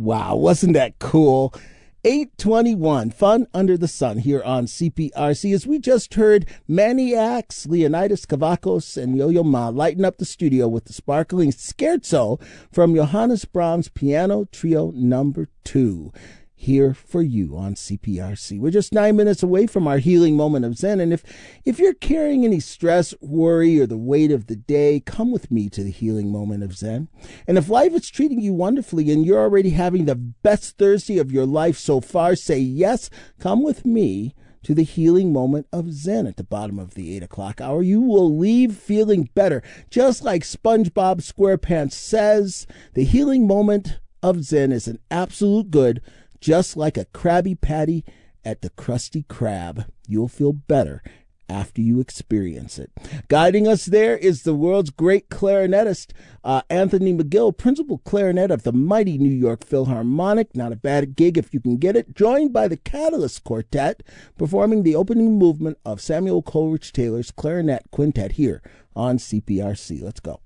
Wow, wasn't that cool? 821, Fun Under the Sun here on CPRC. As we just heard, Maniacs, Leonidas Kavakos, and Yo-Yo Ma lighten up the studio with the sparkling Scherzo from Johannes Brahms Piano Trio Number 2. Here for you on CPRC. We're just 9 minutes away from our healing moment of Zen. And if you're carrying any stress, worry, or the weight of the day, come with me to the healing moment of Zen. And if life is treating you wonderfully and you're already having the best Thursday of your life so far, say yes, come with me to the healing moment of Zen at the bottom of the 8 o'clock hour. You will leave feeling better. Just like SpongeBob SquarePants says, the healing moment of Zen is an absolute good, just like a Krabby Patty at the Krusty Krab. You'll feel better after you experience it. Guiding us there is the world's great clarinetist, Anthony McGill, principal clarinet of the mighty New York Philharmonic. Not a bad gig if you can get it. Joined by the Catalyst Quartet, performing the opening movement of Samuel Coleridge Taylor's Clarinet Quintet here on CPRC. Let's go.